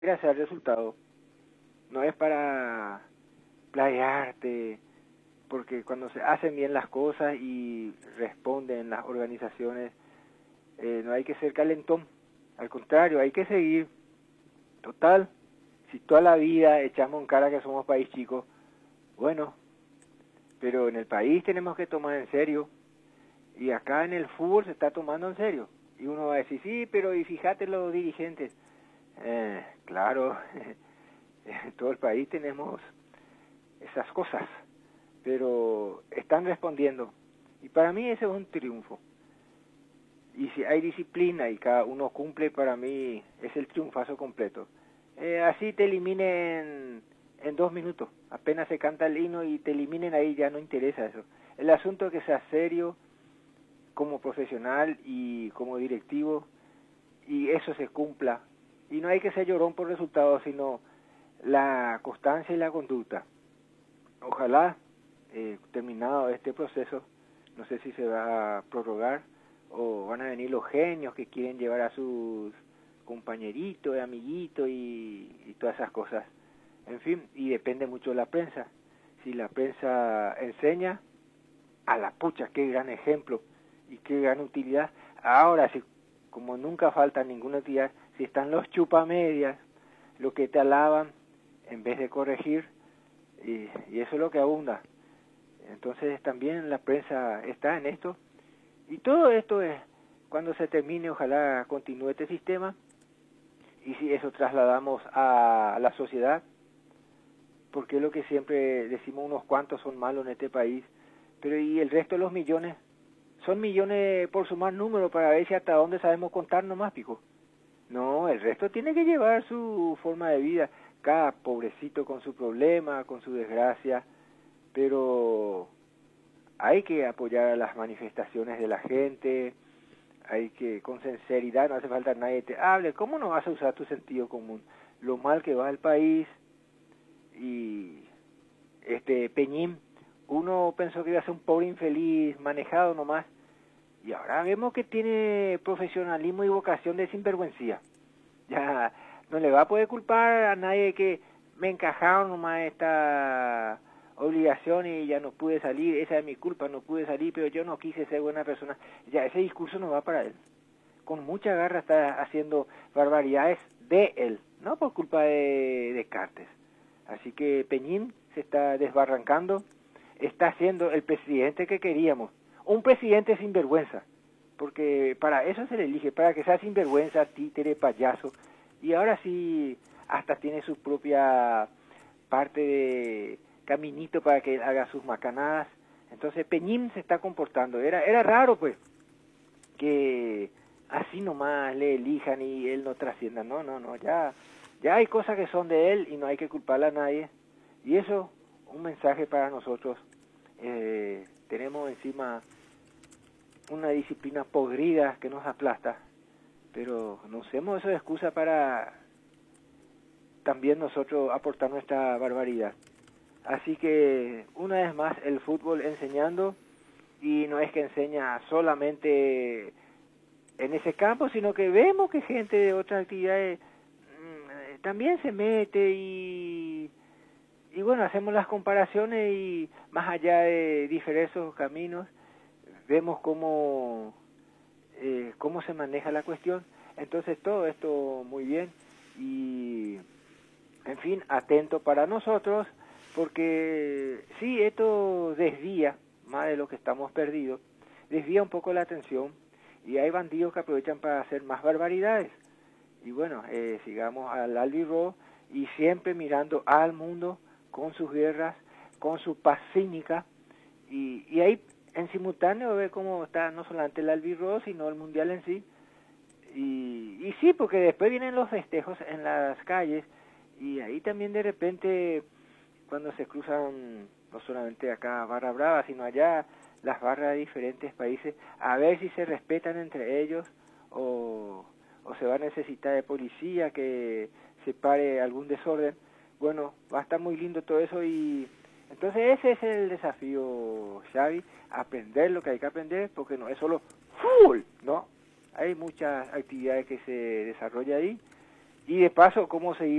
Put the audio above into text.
gracias al resultado. No es para playarte, porque cuando se hacen bien las cosas y responden las organizaciones, no hay que ser calentón. Al contrario, hay que seguir. Total, si toda la vida echamos en cara que somos país chico, bueno, pero en el país tenemos que tomar en serio. Y acá en el fútbol se está tomando en serio. Y uno va a decir, sí, pero y fíjate los dirigentes. Claro, en todo el país tenemos esas cosas, pero están respondiendo. Y para mí ese es un triunfo. Y si hay disciplina y cada uno cumple, para mí es el triunfazo completo. Así te eliminen en 2 minutos. Apenas se canta el himno y te eliminen ahí, ya no interesa eso. El asunto es que sea serio como profesional y como directivo, y eso se cumpla. Y no hay que ser llorón por resultados, sino la constancia y la conducta. Ojalá, terminado este proceso, no sé si se va a prorrogar o van a venir los genios que quieren llevar a sus compañeritos, amiguitos y todas esas cosas. En fin, y depende mucho de la prensa. Si la prensa enseña, a la pucha, qué gran ejemplo y qué gran utilidad. Ahora, si como nunca falta ninguna utilidad, si están los chupamedias, lo que te alaban en vez de corregir, y eso es lo que abunda. Entonces también la prensa está en esto, y todo esto es, cuando se termine, ojalá continúe este sistema, y si eso trasladamos a la sociedad, porque es lo que siempre decimos, unos cuantos son malos en este país, pero y el resto de los millones, son millones por sumar números para ver si hasta dónde sabemos contar nomás, pico. No, el resto tiene que llevar su forma de vida, cada pobrecito con su problema, con su desgracia, pero hay que apoyar a las manifestaciones de la gente, hay que, con sinceridad, no hace falta que nadie te hable, ¿cómo no vas a usar tu sentido común? Lo mal que va el país, y Peñín, uno pensó que iba a ser un pobre infeliz, manejado nomás, y ahora vemos que tiene profesionalismo y vocación de sinvergüencía. Ya no le va a poder culpar a nadie que me encajaron nomás esta obligación y ya no pude salir, esa es mi culpa, no pude salir, pero yo no quise ser buena persona. Ya ese discurso no va para él. Con mucha garra está haciendo barbaridades de él, no por culpa de Descartes. Así que Peñín se está desbarrancando, está siendo el presidente que queríamos, un presidente sin vergüenza, porque para eso se le elige, para que sea sinvergüenza, títere, payaso, y ahora sí hasta tiene su propia parte de caminito para que él haga sus macanadas. Entonces Peñín se está comportando, era raro pues, que así nomás le elijan y él no trascienda, no, ya hay cosas que son de él y no hay que culparle a nadie, y eso, un mensaje para nosotros. Tenemos encima una disciplina podrida que nos aplasta, pero no usemos eso de excusa para también nosotros aportar nuestra barbaridad. Así que una vez más el fútbol enseñando, y no es que enseña solamente en ese campo, sino que vemos que gente de otras actividades también se mete y bueno, hacemos las comparaciones y más allá de diversos caminos, vemos cómo se maneja la cuestión. Entonces todo esto muy bien y, en fin, atento para nosotros, porque sí, esto desvía, más de lo que estamos perdidos, desvía un poco la atención y hay bandidos que aprovechan para hacer más barbaridades. Y bueno, sigamos al albirrojo y siempre mirando al mundo con sus guerras, con su paz cínica, y ahí en simultáneo ve cómo está no solamente el albirrojo, sino el mundial en sí. Y sí, porque después vienen los festejos en las calles, y ahí también de repente, cuando se cruzan, no solamente acá Barra Brava, sino allá las barras de diferentes países, a ver si se respetan entre ellos, o se va a necesitar de policía que se pare algún desorden. Bueno, va a estar muy lindo todo eso, y entonces ese es el desafío, Xavi, aprender lo que hay que aprender, porque no es solo fútbol, ¿no? Hay muchas actividades que se desarrollan ahí, Y de paso, ¿cómo seguimos